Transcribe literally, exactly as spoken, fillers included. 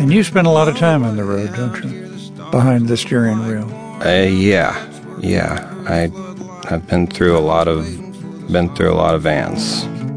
And you spend a lot of time on the road, don't you? Behind the steering wheel. Uh, yeah, yeah. I, I've been through a lot of, been through a lot of vans.